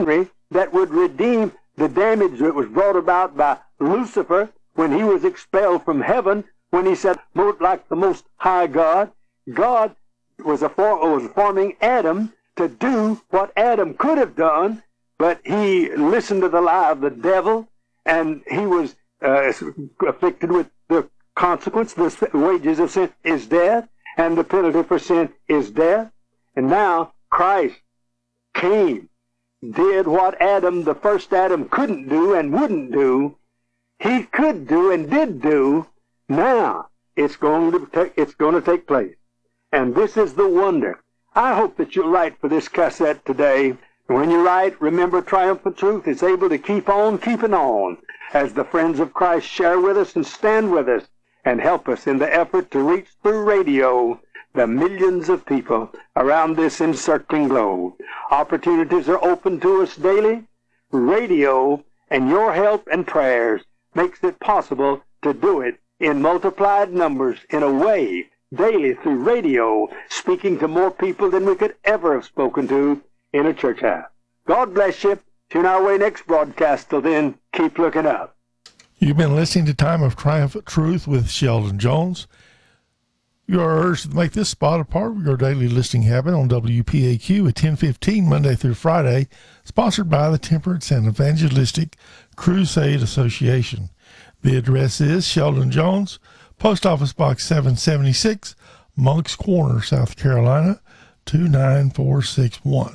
machinery that would redeem the damage that was brought about by Lucifer when he was expelled from heaven, when he said, like the Most High God. God was forming Adam to do what Adam could have done, but he listened to the lie of the devil, and he was afflicted with the consequence. The wages of sin is death, and the penalty for sin is death. And now Christ came, did what Adam, the first Adam, couldn't do and wouldn't do. He could do and did do. Now it's going to take place. And this is the wonder. I hope that you'll write for this cassette today. When you write, remember Triumphant Truth is able to keep on keeping on as the friends of Christ share with us and stand with us and help us in the effort to reach through radio the millions of people around this encircling globe. Opportunities are open to us daily. Radio and your help and prayers makes it possible to do it in multiplied numbers in a way daily through radio, speaking to more people than we could ever have spoken to in a church house. God bless you. Tune our way next broadcast. Till then, keep looking up. You've been listening to Time of Triumphant Truth with Sheldon Jones. You are urged to make this spot a part of your daily listening habit on WPAQ at 10:15 Monday through Friday, sponsored by the Temperance and Evangelistic Crusade Association. The address is Sheldon Jones, Post Office Box 776, Moncks Corner, South Carolina, 29461.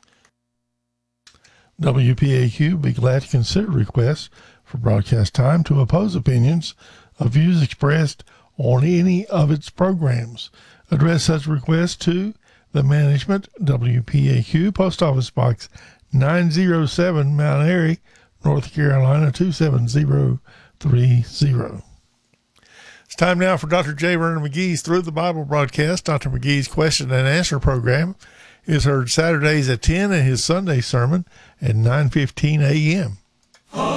WPAQ would be glad to consider requests for broadcast time to oppose opinions of views expressed on any of its programs. Address such requests to the management, WPAQ, Post Office Box 907, Mount Airy, North Carolina, 27030. It's time now for Dr. J. Vernon McGee's Through the Bible broadcast. Dr. McGee's question and answer program is heard Saturdays at 10 and his Sunday sermon at 9:15 a.m.